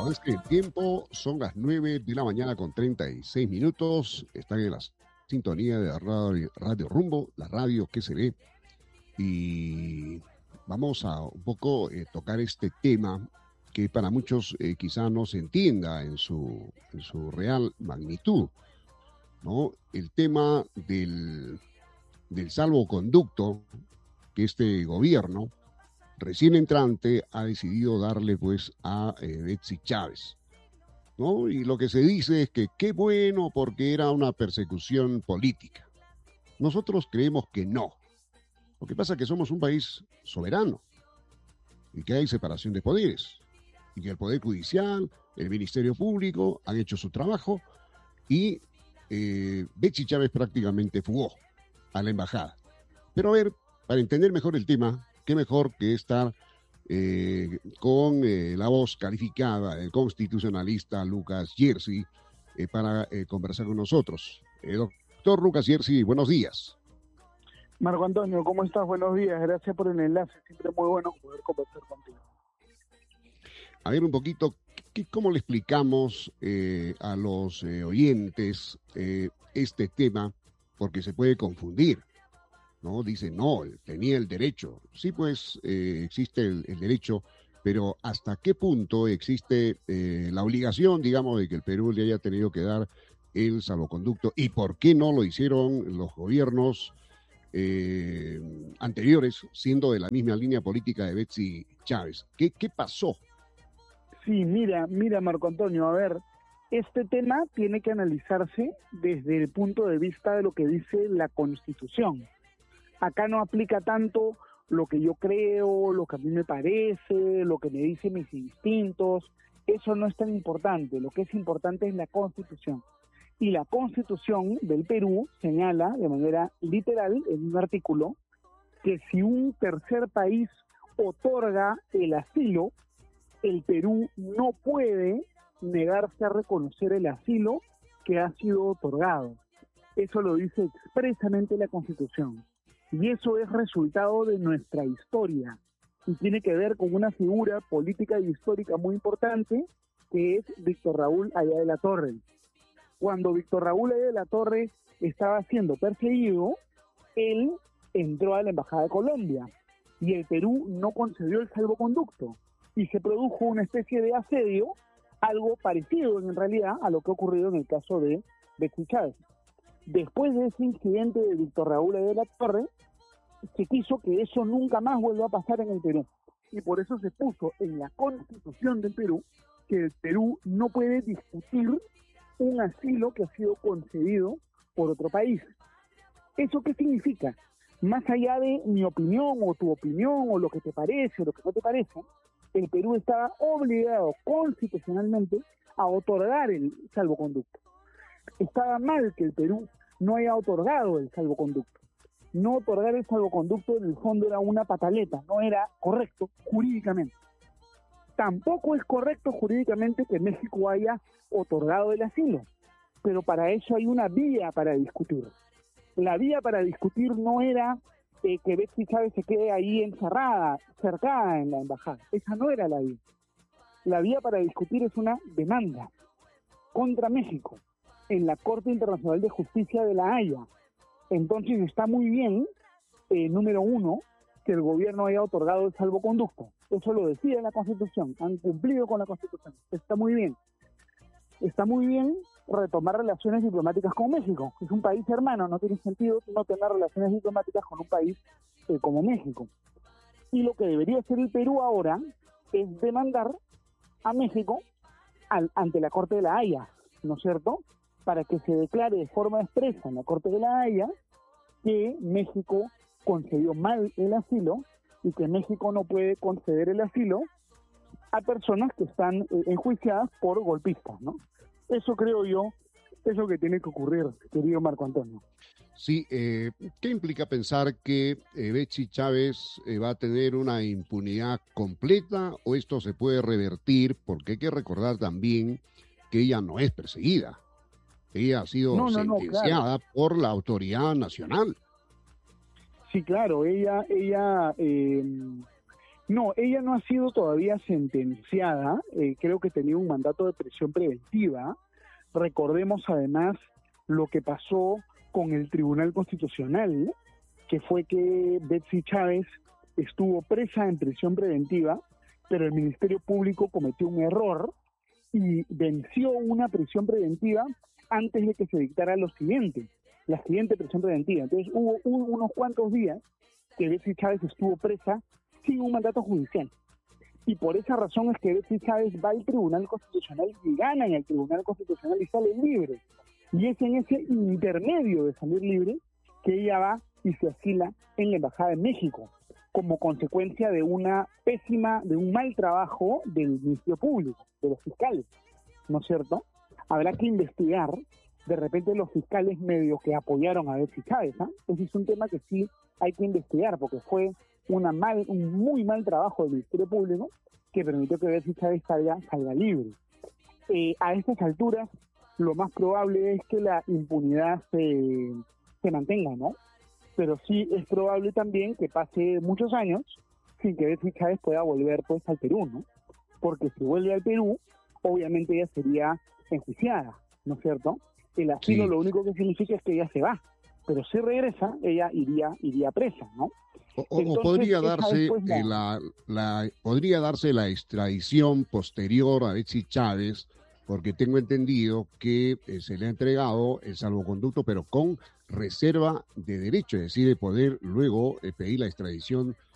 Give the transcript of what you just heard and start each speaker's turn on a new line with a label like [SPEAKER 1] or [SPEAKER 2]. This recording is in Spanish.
[SPEAKER 1] Sabes que el tiempo son las 9 de la mañana con 36 minutos. Están en la sintonía de Radio Rumbo, la radio que se ve. Y vamos a un poco tocar este tema que para muchos quizá no se entienda en su real magnitud, ¿no? El tema del salvoconducto que este gobierno recién entrante ha decidido darle pues a Betsy Chávez, ¿no? Y lo que se dice es que qué bueno porque era una persecución política. Nosotros creemos que no. Lo que pasa es que somos un país soberano y que hay separación de poderes y que el Poder Judicial, el Ministerio Público han hecho su trabajo y Betsy Chávez prácticamente fugó a la embajada. Pero a ver, para entender mejor el tema, qué mejor que estar con la voz calificada del constitucionalista Lucas Jersey para conversar con nosotros. Doctor Lucas Jersey, buenos días.
[SPEAKER 2] Marco Antonio, ¿cómo estás? Buenos días, gracias por el enlace, siempre muy bueno poder conversar contigo.
[SPEAKER 1] A ver un poquito, ¿cómo le explicamos a los oyentes este tema? Porque se puede confundir, ¿no? Dicen, no, tenía el derecho. Sí, pues existe el derecho, pero ¿hasta qué punto existe la obligación, digamos, de que el Perú le haya tenido que dar el salvoconducto? ¿Y por qué no lo hicieron los gobiernos anteriores, siendo de la misma línea política de Betsy Chávez? ¿Qué pasó?
[SPEAKER 2] Sí, mira, Marco Antonio, a ver, este tema tiene que analizarse desde el punto de vista de lo que dice la Constitución. Acá no aplica tanto lo que yo creo, lo que a mí me parece, lo que me dicen mis instintos. Eso no es tan importante. Lo que es importante es la Constitución. Y la Constitución del Perú señala de manera literal en un artículo que si un tercer país otorga el asilo, el Perú no puede negarse a reconocer el asilo que ha sido otorgado. Eso lo dice expresamente la Constitución. Y eso es resultado de nuestra historia y tiene que ver con una figura política y histórica muy importante que es Víctor Raúl Haya de la Torre. Cuando Víctor Raúl Haya de la Torre estaba siendo perseguido, él entró a la Embajada de Colombia y el Perú no concedió el salvoconducto y se produjo una especie de asedio, algo parecido en realidad a lo que ha ocurrido en el caso de Betsy Chávez. Después de ese incidente de Víctor Raúl de la Torre, se quiso que eso nunca más vuelva a pasar en el Perú. Y por eso se puso en la Constitución del Perú que el Perú no puede discutir un asilo que ha sido concedido por otro país. ¿Eso qué significa? Más allá de mi opinión o tu opinión o lo que te parece o lo que no te parece, el Perú estaba obligado constitucionalmente a otorgar el salvoconducto. Estaba mal que el Perú no haya otorgado el salvoconducto. No otorgar el salvoconducto en el fondo era una pataleta, no era correcto jurídicamente. Tampoco es correcto jurídicamente que México haya otorgado el asilo, pero para eso hay una vía para discutir. La vía para discutir no era que Betsy Chávez se quede ahí encerrada, cercada en la embajada. Esa no era la vía. La vía para discutir es una demanda contra México en la Corte Internacional de Justicia de La Haya. Entonces está muy bien, número uno, que el gobierno haya otorgado el salvoconducto. Eso lo decía la Constitución, han cumplido con la Constitución. Está muy bien. Está muy bien retomar relaciones diplomáticas con México. Es un país hermano, no tiene sentido no tener relaciones diplomáticas con un país como México. Y lo que debería hacer el Perú ahora es demandar a México ante la Corte de La Haya, ¿no es cierto?, para que se declare de forma expresa en la Corte de La Haya que México concedió mal el asilo y que México no puede conceder el asilo a personas que están enjuiciadas por golpistas, ¿no? Eso creo yo, eso que tiene que ocurrir, querido Marco Antonio.
[SPEAKER 1] Sí, ¿qué implica pensar que Betsy Chávez va a tener una impunidad completa o esto se puede revertir? Porque hay que recordar también que ella no es perseguida. Ella ha sido sentenciada por la autoridad nacional.
[SPEAKER 2] Sí, claro, ella No, ella no ha sido todavía sentenciada, creo que tenía un mandato de prisión preventiva. Recordemos además lo que pasó con el Tribunal Constitucional, que fue que Betsy Chávez estuvo presa en prisión preventiva, pero el Ministerio Público cometió un error y venció una prisión preventiva antes de que se dictara la siguiente prisión preventiva. Entonces hubo unos cuantos días que Betsy Chávez estuvo presa sin un mandato judicial. Y por esa razón es que Betsy Chávez va al Tribunal Constitucional y gana en el Tribunal Constitucional y sale libre. Y es en ese intermedio de salir libre que ella va y se asila en la Embajada de México, como consecuencia de un mal trabajo del Ministerio Público, de los fiscales, ¿no es cierto? Habrá que investigar, de repente los fiscales medio que apoyaron a Betsy Chávez, ¿eh? Ese es un tema que sí hay que investigar, porque fue un muy mal trabajo del Ministerio Público que permitió que Betsy Chávez salga libre. A estas alturas, lo más probable es que la impunidad se mantenga, ¿no? Pero sí es probable también que pase muchos años sin que Betsy Chávez pueda volver pues al Perú, ¿no? Porque si vuelve al Perú, obviamente ella sería enjuiciada, ¿no es cierto? El asilo lo único que significa es que ella se va, pero si regresa, ella iría presa, ¿no?
[SPEAKER 1] Entonces, podría darse podría darse la extradición posterior a Betsy Chávez, porque tengo entendido que se le ha entregado el salvoconducto, pero con reserva de derecho, es decir, de poder luego pedir la extradición